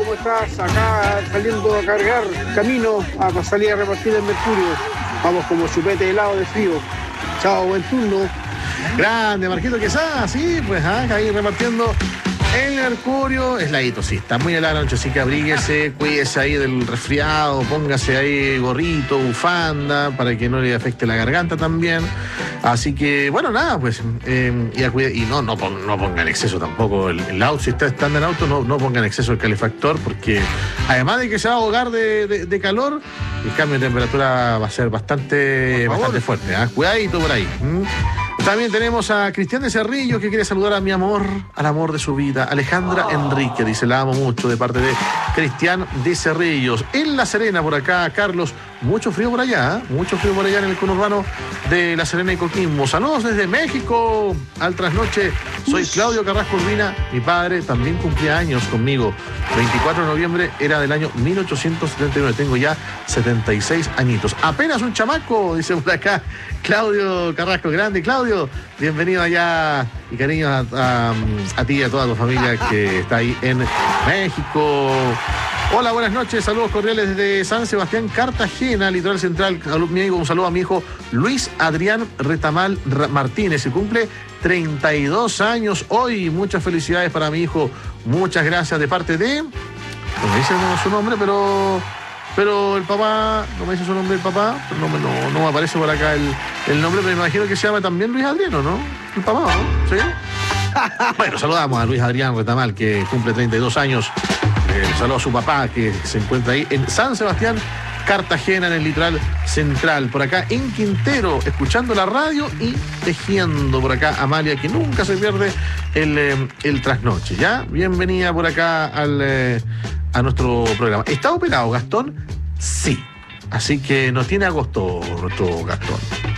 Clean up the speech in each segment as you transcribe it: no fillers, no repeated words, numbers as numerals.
¿cómo estás? Acá saliendo a cargar, camino a salir a repartir el mercurio. Vamos como chupete helado de frío. Chao, buen turno. Grande, Marquito Quesada, sí, pues ahí repartiendo el mercurio. Es ladito, sí, está muy helada la noche, así que abríguese, cuídese ahí del resfriado, póngase ahí gorrito, bufanda, para que no le afecte la garganta también. Así que, bueno, nada, pues, y no pongan en exceso tampoco el auto. Si está estando en auto, no pongan en exceso el calefactor, porque además de que se va a ahogar de calor, el cambio de temperatura va a ser bastante fuerte. Cuidadito por ahí. También tenemos a Cristian de Cerrillo, que quiere saludar a mi amor, al amor de su vida, Alejandra Enrique, dice, la amo mucho, de parte de Cristian de Cerrillos. En La Serena, por acá, Carlos, mucho frío por allá, mucho frío por allá en el conurbano de La Serena y Coquimbo. Saludos desde México, al trasnoche. Soy Claudio Carrasco Urbina, mi padre también cumplía años conmigo. 24 de noviembre era del año 1879, tengo ya 76 añitos. Apenas un chamaco, dice por acá Claudio Carrasco. Grande, Claudio, bienvenido allá y cariño a ti y a toda tu familia que está ahí en México. Hola, buenas noches, saludos cordiales desde San Sebastián, Cartagena, Litoral Central. Un saludo a mi hijo Luis Adrián Retamal Martínez, se cumple 32 años hoy. Muchas felicidades para mi hijo, muchas gracias de parte de... No me dice su nombre, pero el papá, no me dice su nombre el papá, no me aparece por acá el nombre, pero me imagino que se llama también Luis Adriano, ¿no? El papá, ¿no? ¿Sí? Bueno, saludamos a Luis Adrián Retamal, que cumple 32 años. Saludos a su papá, que se encuentra ahí en San Sebastián, Cartagena, en el litoral central. Por acá en Quintero, escuchando la radio y tejiendo. Por acá Amalia, que nunca se pierde el trasnoche. ¿Ya? Bienvenida por acá a nuestro programa. ¿Está operado Gastón? Sí. Así que nos tiene a gusto nuestro Gastón.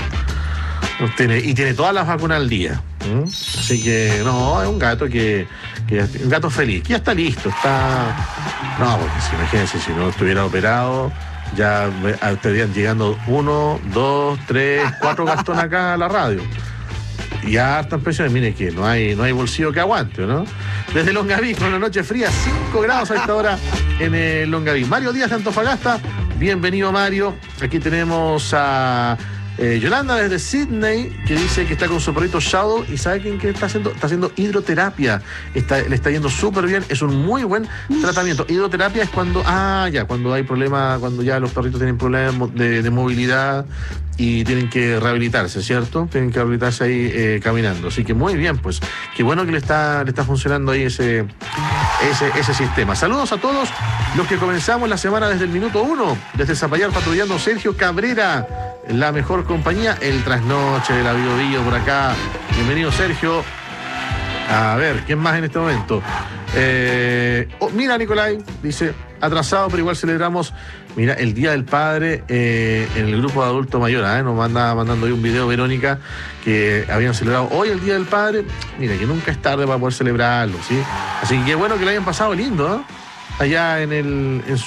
Y tiene todas las vacunas al día. Así que, no, es un gato un gato feliz, que ya está listo, No, porque imagínense, si no estuviera operado, ya estarían llegando 1, 2, 3, 4 Gastón acá a la radio. Y ya hartas presiones, mire que no hay bolsillo que aguante, ¿no? Desde Longaví, con una noche fría, 5 grados a esta hora en Longaví. Mario Díaz de Antofagasta, bienvenido Mario. Aquí tenemos a Yolanda desde Sydney, que dice que está con su perrito Shadow y sabe qué está haciendo. Está haciendo hidroterapia. Le está yendo súper bien. Es un muy buen tratamiento. Hidroterapia es cuando hay problemas, cuando ya los perritos tienen problemas de movilidad y tienen que rehabilitarse, ¿cierto? Tienen que rehabilitarse ahí caminando. Así que muy bien, pues. Qué bueno que le está funcionando ahí ese sistema. Saludos a todos los que comenzamos la semana desde el minuto 1. Desde Zapallar patrullando, Sergio Cabrera, la mejor compañía, el trasnoche de la Biobío por acá. Bienvenido, Sergio. A ver, ¿quién más en este momento? Mira, Nicolai, dice, atrasado, pero igual celebramos, mira, el Día del Padre en el grupo de adulto mayor. Nos manda mandando ahí un video, Verónica, que habían celebrado hoy el Día del Padre. Mira, que nunca es tarde para poder celebrarlo, ¿sí? Así que qué bueno que lo hayan pasado lindo, ¿no? Allá en el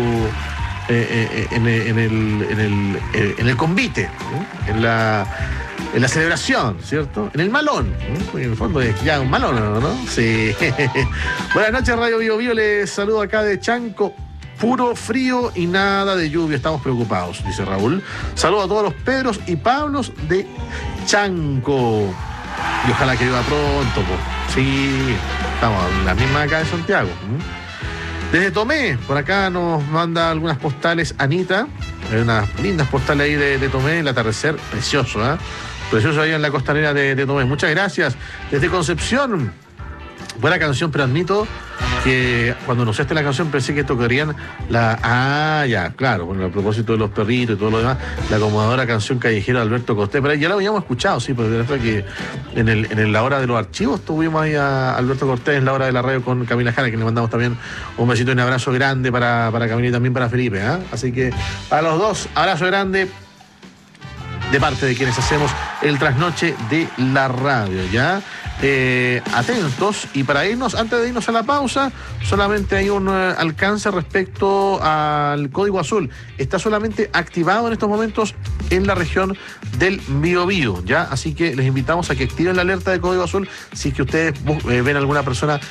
convite, ¿no? en la celebración, ¿cierto? En el malón, ¿no? En el fondo es ya un malón, ¿no? Sí. Buenas noches, Radio Bio Bio, les saludo acá de Chanco. Puro frío y nada de lluvia, estamos preocupados, dice Raúl. Saludo a todos los Pedros y Pablos de Chanco. Y ojalá que llueva pronto, po. Sí, estamos en la misma acá de Santiago. Desde Tomé, por acá nos manda algunas postales Anita. Hay unas lindas postales ahí de Tomé, el atardecer precioso, precioso ahí en la costanera de Tomé. Muchas gracias. Desde Concepción, buena canción, pero admito que cuando anunciaste la canción pensé que tocarían bueno, a propósito de los perritos y todo lo demás, la acomodadora canción callejera de Alberto Cortés, pero ya la habíamos escuchado, sí, pero de verdad que en la hora de los archivos tuvimos ahí a Alberto Cortés en la hora de la radio con Camila Jara, que le mandamos también un besito y un abrazo grande para Camila y también para Felipe, Así que a los dos, abrazo grande de parte de quienes hacemos el trasnoche de la radio, ¿ya? Atentos, y para irnos, antes de irnos a la pausa, solamente hay un alcance respecto al código azul. Está solamente activado en estos momentos en la región del Biobío, ¿ya? Así que les invitamos a que activen la alerta de código azul si es que ustedes ven alguna persona